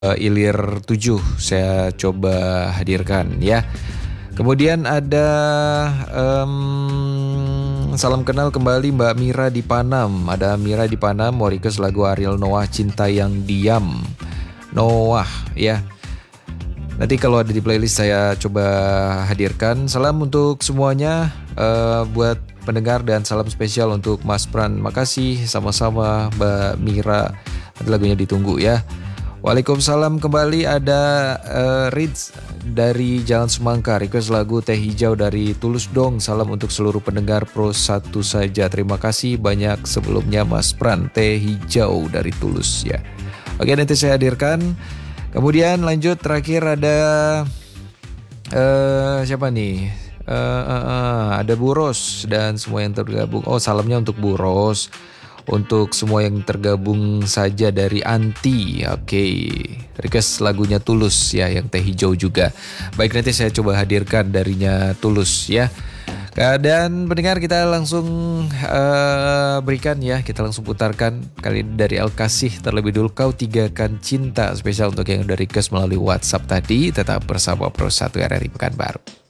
Ilir 7 saya coba hadirkan ya. Kemudian ada salam kenal kembali Mbak Mira di Panam. Ada Mira di Panam mau request lagu Ariel Noah Cinta Yang Diam. Noah ya. Nanti kalau ada di playlist saya coba hadirkan. Salam untuk semuanya buat pendengar dan salam spesial untuk Mas Pran. Makasih sama-sama Mbak Mira. Nanti lagunya ditunggu ya. Waalaikumsalam kembali ada Riz dari Jalan Semangka. Request lagu Teh Hijau dari Tulus dong. Salam untuk seluruh pendengar Pro 1 saja. Terima kasih banyak sebelumnya Mas Pran. Teh Hijau dari Tulus ya. Oke, nanti saya hadirkan. Kemudian lanjut terakhir ada siapa nih? Ada Bu Ros dan semua yang tergabung. Oh, salamnya untuk Bu Ros. Untuk semua yang tergabung saja dari Anti. Oke. Request lagunya Tulus ya, yang Teh Hijau juga. Baik, nanti saya coba hadirkan darinya Tulus ya. Dan pendengar kita langsung berikan ya, kita langsung putarkan kali ini dari El Kasih terlebih dulu. Kau Tigakan Cinta, spesial untuk yang udah request melalui WhatsApp tadi. Tetap bersama Pro 1 RRI Pekanbaru.